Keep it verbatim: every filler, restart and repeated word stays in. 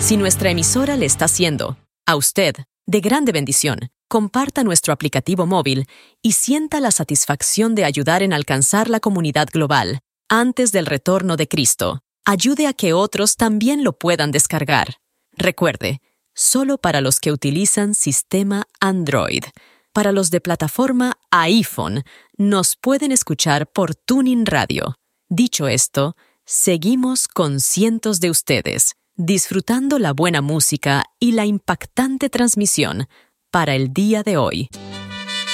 Si nuestra emisora le está siendo, a usted, de grande bendición, comparta nuestro aplicativo móvil y sienta la satisfacción de ayudar en alcanzar la comunidad global antes del retorno de Cristo. Ayude a que otros también lo puedan descargar. Recuerde, solo para los que utilizan sistema Android. Para los de plataforma iPhone, nos pueden escuchar por Tuning Radio. Dicho esto, seguimos con cientos de ustedes, disfrutando la buena música y la impactante transmisión para el día de hoy.